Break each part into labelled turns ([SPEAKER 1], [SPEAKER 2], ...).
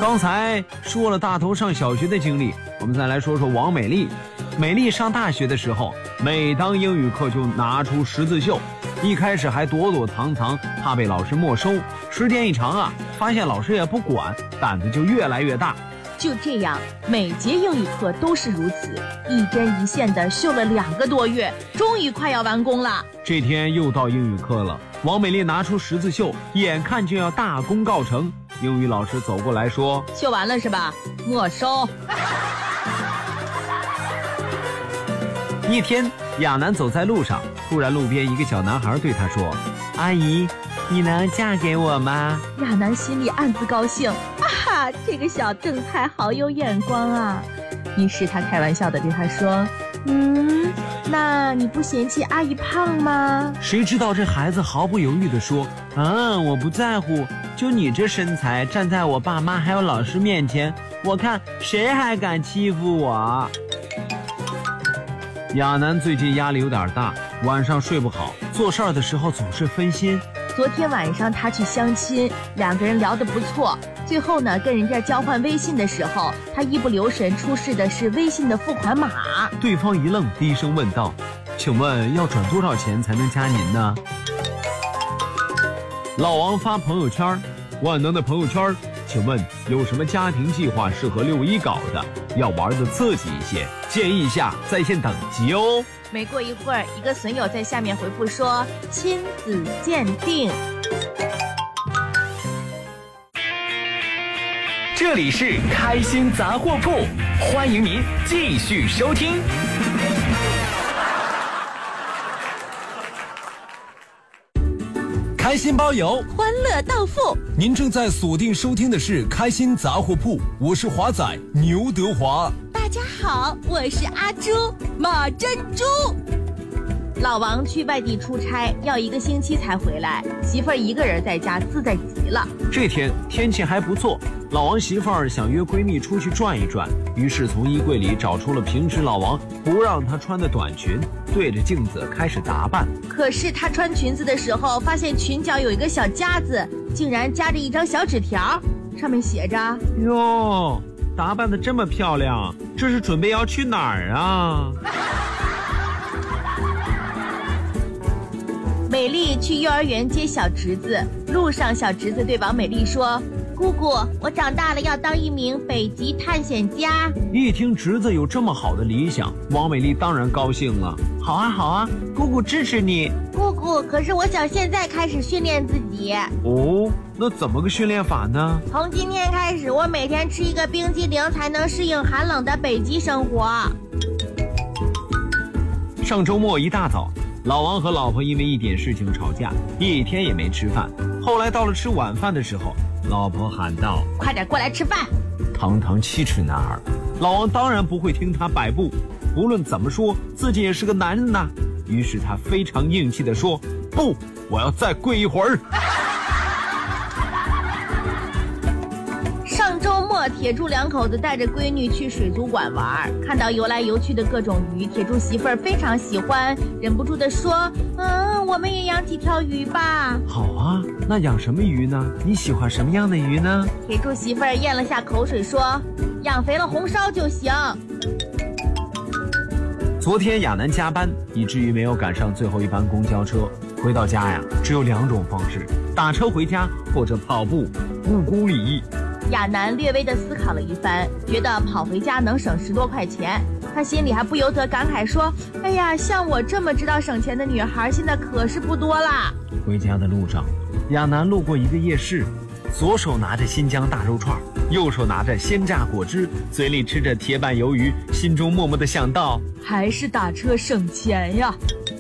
[SPEAKER 1] 刚才说了大头上小学的经历，我们再来说说王美丽。美丽上大学的时候，每当英语课就拿出十字绣，一开始还躲躲藏藏，怕被老师没收。时间一长啊，发现老师也不管，胆子就越来越大。
[SPEAKER 2] 就这样，每节英语课都是如此，一针一线的绣了2个多月，终于快要完工了。
[SPEAKER 1] 这天又到英语课了，王美丽拿出十字绣，眼看就要大功告成。英语老师走过来说：“
[SPEAKER 2] 绣完了是吧？没收。”
[SPEAKER 1] 一天，亚楠走在路上，突然路边一个小男孩对他说：“阿姨，你能嫁给我吗？”
[SPEAKER 2] 亚楠心里暗自高兴，啊，这个小正太好有眼光啊。于是他开玩笑地对他说：“那你不嫌弃阿姨胖吗？”
[SPEAKER 1] 谁知道这孩子毫不犹豫地说：“我不在乎，就你这身材，站在我爸妈还有老师面前，我看谁还敢欺负我。”亚楠最近压力有点大，晚上睡不好，做事儿的时候总是分心。
[SPEAKER 2] 昨天晚上他去相亲，2个人聊得不错，最后呢跟人家交换微信的时候，他一不留神出示的是微信的付款码。
[SPEAKER 1] 对方一愣，低声问道：“请问要转多少钱才能加您呢？”老王发朋友圈：“万能的朋友圈，请问有什么家庭计划适合6·1搞的？要玩的刺激一些，建议一下在线等级哦。”
[SPEAKER 2] 没过一会儿，一个损友在下面回复说：“亲子鉴定。”
[SPEAKER 3] 这里是开心杂货铺，欢迎您继续收听。
[SPEAKER 4] 开心包邮，
[SPEAKER 2] 欢乐到付。
[SPEAKER 4] 您正在锁定收听的是开心杂货铺，我是华仔牛德华。
[SPEAKER 2] 大家好，我是阿朱马珍珠。老王去外地出差，要1个星期才回来，媳妇儿一个人在家，自在极了。
[SPEAKER 1] 这天天气还不错，老王媳妇儿想约闺蜜出去转一转，于是从衣柜里找出了平时老王不让她穿的短裙，对着镜子开始打扮。
[SPEAKER 2] 可是她穿裙子的时候，发现裙角有一个小夹子，竟然夹着一张小纸条，上面写着：“
[SPEAKER 1] 哟，打扮得这么漂亮，这是准备要去哪儿啊？”
[SPEAKER 2] 美丽去幼儿园接小侄子，路上小侄子对王美丽说：“姑姑，我长大了要当一名北极探险家。”
[SPEAKER 1] 一听侄子有这么好的理想，王美丽当然高兴了。好啊好啊，姑姑支持你。
[SPEAKER 2] 姑姑，可是我想现在开始训练自己。
[SPEAKER 1] 哦，那怎么个训练法呢？
[SPEAKER 2] 从今天开始，我每天吃1个冰激凌才能适应寒冷的北极生活。
[SPEAKER 1] 上周末一大早，老王和老婆因为一点事情吵架，一天也没吃饭。后来到了吃晚饭的时候，老婆喊道：“
[SPEAKER 2] 快点过来吃饭！”
[SPEAKER 1] 堂堂7尺男儿，老王当然不会听他摆布，无论怎么说，自己也是个男人呐。于是他非常硬气地说：“不，我要再跪一会儿。”
[SPEAKER 2] 上周末，铁柱2口子带着闺女去水族馆玩，看到游来游去的各种鱼，铁柱媳妇儿非常喜欢，忍不住地说：“我们也养几条鱼吧。”
[SPEAKER 1] 好啊，那养什么鱼呢？你喜欢什么样的鱼呢？
[SPEAKER 2] 铁柱媳妇儿咽了下口水说：“养肥了红烧就行。”
[SPEAKER 1] 昨天亚楠加班，以至于没有赶上最后一班公交车。回到家呀，只有2种方式：打车回家或者跑步5公里。
[SPEAKER 2] 亚楠略微地思考了一番，觉得跑回家能省10多块钱，他心里还不由得感慨说：“哎呀，像我这么知道省钱的女孩，现在可是不多啦。”
[SPEAKER 1] 回家的路上，亚楠路过一个夜市，左手拿着新疆大肉串，右手拿着鲜榨果汁，嘴里吃着铁板鱿鱼，心中默默地想到：
[SPEAKER 2] 还是打车省钱呀。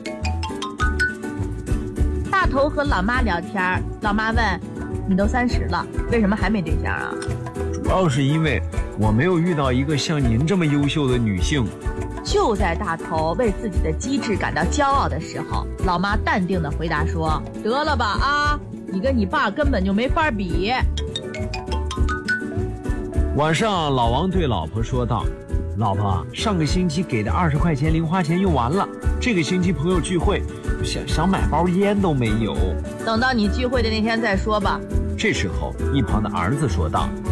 [SPEAKER 2] 大头和老妈聊天，老妈问：“你都30了，为什么还没对象啊？”
[SPEAKER 1] 主要是因为我没有遇到一个像您这么优秀的女性。
[SPEAKER 2] 就在大头为自己的机智感到骄傲的时候，老妈淡定地回答说：“得了吧啊，你跟你爸根本就没法比。”
[SPEAKER 1] 晚上，老王对老婆说道：“老婆，上个星期给的20块钱零花钱用完了，这个星期朋友聚会，想买包烟都没有。
[SPEAKER 2] 等到你聚会的那天再说吧。”
[SPEAKER 1] 这时候，一旁的儿子说道：“